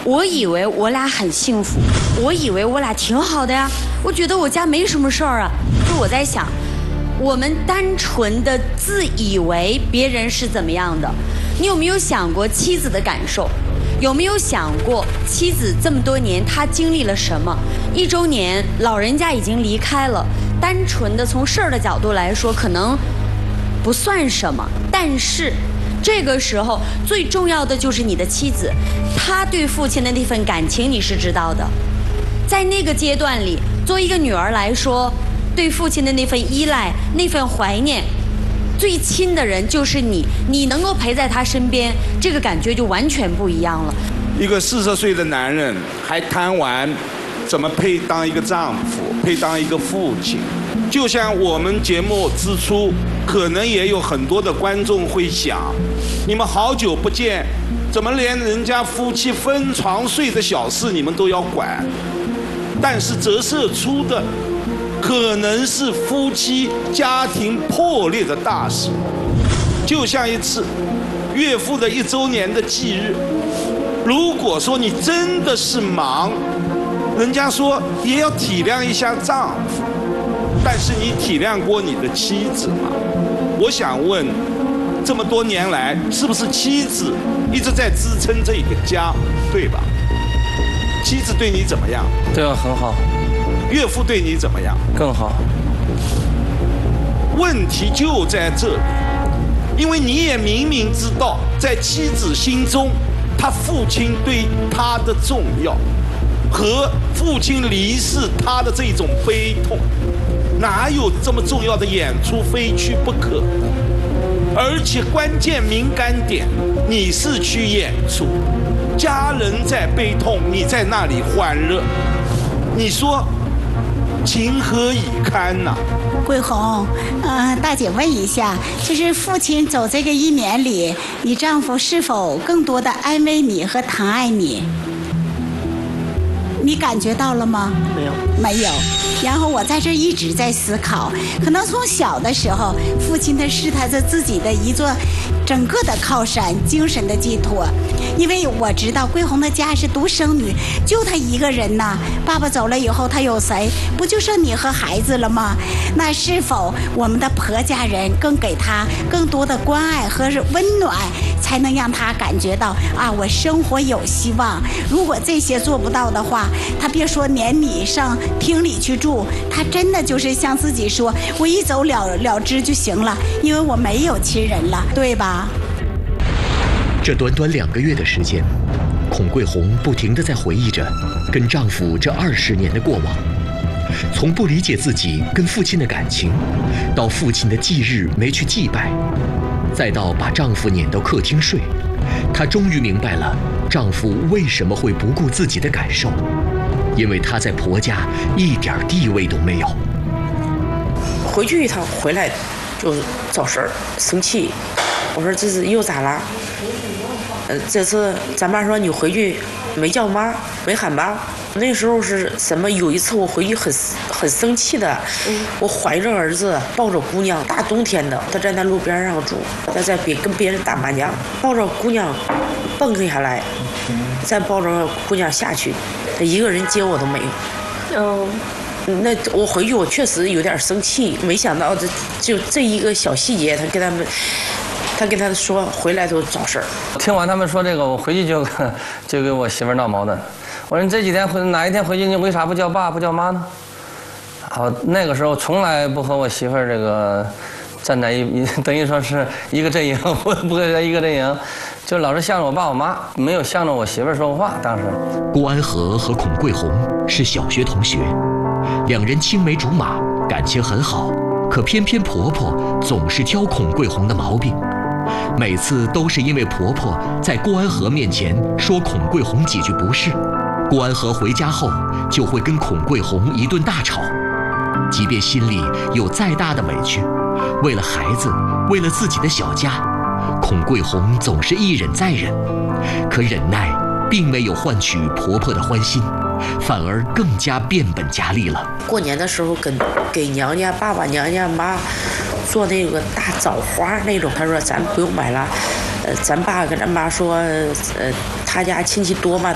我以为我俩很幸福，我以为我俩挺好的呀，我觉得我家没什么事儿啊。就我在想，我们单纯的自以为别人是怎么样的，你有没有想过妻子的感受？有没有想过妻子这么多年她经历了什么？1周年，老人家已经离开了，单纯的从事儿的角度来说，可能不算什么，但是这个时候最重要的就是你的妻子，她对父亲的那份感情你是知道的。在那个阶段里，作为一个女儿来说，对父亲的那份依赖、那份怀念，最亲的人就是你，你能够陪在他身边，这个感觉就完全不一样了。 一个40岁的男人还谈完怎么配当一个丈夫，配当一个父亲。就像我们节目之初，可能也有很多的观众会想，你们好久不见，怎么连人家夫妻分床睡的小事你们都要管？但是折射出的可能是夫妻家庭破裂的大事。就像一次岳父的1周年的忌日，如果说你真的是忙，人家说也要体谅一下丈夫，但是你体谅过你的妻子吗？我想问，这么多年来，是不是妻子一直在支撑这个家，对吧？妻子对你怎么样？ 对我很好。 岳父对你怎么样？ 更好。 问题就在这里，因为你也明明知道，在妻子心中，他父亲对他的重要，和父亲离世他的这种悲痛，哪有这么重要的演出非去不可的？而且关键敏感点，你是去演出，家人在悲痛，你在那里欢乐，你说情何以堪呐？ 桂红，大姐问一下，就是父亲走这个1年里，你丈夫是否更多的安慰你和疼爱你？你感觉到了吗？ 没有， 没有。然后我在这一直在思考，可能从小的时候，父亲他是他的自己的一座整个的靠山，精神的寄托。因为我知道桂红的家是独生女，就她一个人呐。爸爸走了以后，她有谁？不就剩你和孩子了吗？那是否我们的婆家人更给她更多的关爱和温暖，才能让她感觉到啊，我生活有希望？如果这些做不到的话，她别说撵你上厅里去住，她真的就是像自己说，我一走了之就行了，因为我没有亲人了，对吧？ 这短短2个月的时间，孔桂红不停地在回忆着跟丈夫这20年的过往，从不理解自己跟父亲的感情，到父亲的忌日没去祭拜，再到把丈夫撵到客厅睡，她终于明白了丈夫为什么会不顾自己的感受，因为她在婆家一点地位都没有。 回去一趟回来就找事儿，生气。我说这是又咋啦？这次咱妈说你回去没叫妈，没喊妈。那时候是什么？有一次我回去很生气的，我怀着儿子，抱着姑娘，大冬天的，他在那路边上住，他在跟别人打麻将，抱着姑娘蹦下来，再抱着姑娘下去，他一个人接我都没有。那我回去我确实有点生气，没想到这一个小细节，他跟他说回来都找事儿。 听完他们说这个，我回去就跟我媳妇闹矛盾。我说你这几天哪一天回去，你为啥不叫爸不叫妈呢？好，那个时候从来不和我媳妇这个站在等于说是一个阵营，我不和一个阵营，就老是向着我爸我妈，没有向着我媳妇说过话。当时郭安和和孔桂红是小学同学，2人青梅竹马，感情很好，可偏偏婆婆总是挑孔桂红的毛病。每次都是因为婆婆在郭安和面前说孔桂红几句不是，郭安和回家后就会跟孔桂红一顿大吵。即便心里有再大的委屈，为了孩子，为了自己的小家，孔桂红总是一忍再忍。可忍耐并没有换取婆婆的欢心，反而更加变本加厉了。 过年的时候给娘家爸爸娘家妈做那个大枣花那种，他说咱不用买了，咱爸跟咱妈说，他家亲戚多嘛，